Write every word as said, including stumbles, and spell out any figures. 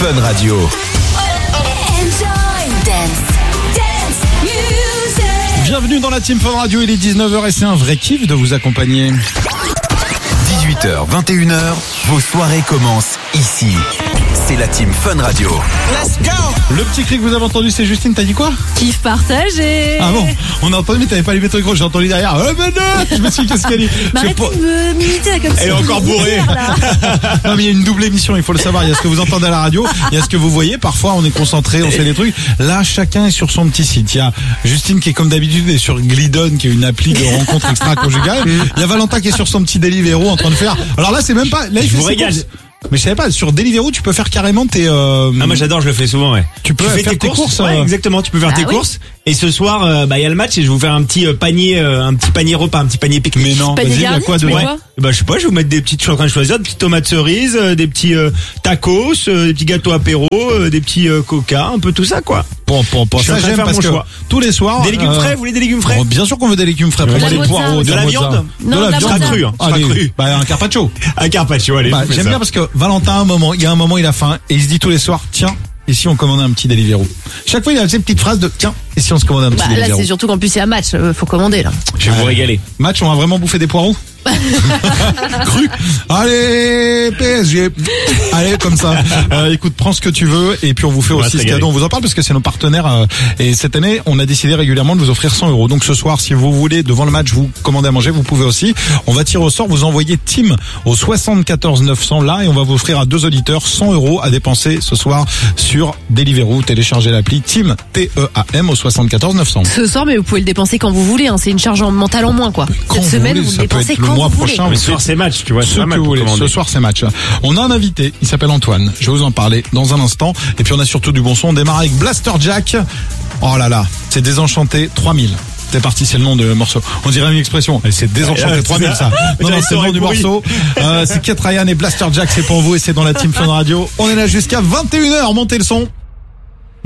Fun Radio. Bienvenue dans la Team Fun Radio, il est dix-neuf heures et c'est un vrai kiff de vous accompagner. dix-huit heures, vingt et une heures, vos soirées commencent ici. C'est la Team Fun Radio. Let's go! Le petit cri que vous avez entendu, c'est Justine, t'as dit quoi? Kiff partagé. Ah bon? On a entendu, mais t'avais pas allumé ton micro, j'ai entendu derrière. Oh, mais non! Je me suis dit, qu'est-ce qu'elle dit? Mais arrêtez pas... de me m'imiter comme ça. Elle est encore bourrée. Non, mais il y a une double émission, il faut le savoir. Il y a ce que vous entendez à la radio, il y a ce que vous voyez. Parfois, on est concentré, on fait des trucs. Là, chacun est sur son petit site. Il y a Justine qui est comme d'habitude est sur Glidon, qui est une appli de rencontre extra-conjugale. Il y a Valentin qui est sur son petit Deliveroo en train de faire. Alors là, c'est même pas, là, il Je fait vous ses régale. courses. Mais je savais pas, sur Deliveroo, tu peux faire carrément tes, euh... Ah, moi j'adore, je le fais souvent, ouais. Tu peux fais faire tes courses, ouais, euh... exactement, tu peux faire Ah tes oui. courses. Et ce soir, euh, bah, il y a le match et je vais vous faire un petit euh, panier, euh, un petit panier repas, un petit panier pique-nique. Mais non, Panier vas-y, il y a garni, quoi tu dedans? mets Ouais. quoi Bah, je sais pas, je vais vous mettre des petites, je suis en train de choisir, des petites tomates cerises, euh, des petits euh, tacos, euh, des petits gâteaux apéro, euh, des petits euh, coca, un peu tout ça, quoi. Bon, bon, bon, Je suis ça en train de j'aime faire parce mon que choix. tous les soirs. Des légumes euh, frais, vous voulez des légumes frais? bon, bien sûr qu'on veut des légumes frais. Pour De moi, la des mozza. poireaux, De la mozza. viande? Non, de la de la viande. mozza. Cru, hein. Ce sera Allez, cru. bah, un carpaccio. Un carpaccio, allez. Bah, je vous fais j'aime ça. bien parce que Valentin, à un moment, il y a un moment, il a faim et il se dit tous les soirs, tiens, et si on commandait un petit Deliveroo? Chaque fois, il a cette petite phrase de, tiens, et si on se commandait un petit Bah, là, Deliveroo? c'est surtout qu'en plus, il y a un match. euh, Faut commander, là. Je vais vous régaler. Match, on va vraiment bouffer des poireaux? Cru. Allez, P S G. Allez, comme ça. Euh, écoute, prends ce que tu veux et puis on vous fait On va aussi se ce régaler. cadeau. On vous en parle parce que c'est nos partenaires. euh, et cette année, on a décidé régulièrement de vous offrir cent euros. Donc ce soir, si vous voulez, devant le match, vous commander à manger, vous pouvez aussi. On va tirer au sort, vous envoyez Team au soixante-quatorze neuf cents là et on va vous offrir à deux auditeurs cent euros à dépenser ce soir sur Deliveroo. Téléchargez l'appli Team, T E A M au soixante-quatorze neuf cents. Ce soir, mais vous pouvez le dépenser quand vous voulez. Hein. C'est une charge en- mentale en moins, quoi. Quand Cette vous semaine, voulez, vous le ça peut dépensez être le quand mois vous prochain. voulez. Mais vous ce soir, c'est match, tu vois. Ce C'est pas que mal vous pour voulez. commander. Ce soir, c'est match. On a un invité, il s'appelle Antoine. Je vais vous en parler dans un instant. Et puis on a surtout du bon son. On démarre avec Blaster Jack. Oh là là, c'est Désenchanté trois mille. C'est parti, c'est le nom du morceau. On dirait une expression. Et c'est Désenchanté Ouais, trois mille, c'est ça. ça. Non, non, J'avais c'est le nom sauvé du pourri. morceau. Euh, c'est Kate Ryan et Blaster Jack, c'est pour vous et c'est dans la Team Fun Radio. On est là jusqu'à vingt et une heures. Montez le son.